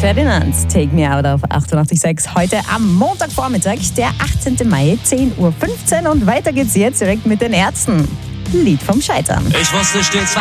Ferdinand, Take Me Out auf 88.6. Heute am Montagvormittag, der 18. Mai, 10.15 Uhr. Und weiter geht's jetzt direkt mit den Ärzten. Lied vom Scheitern. Ich wusste stets,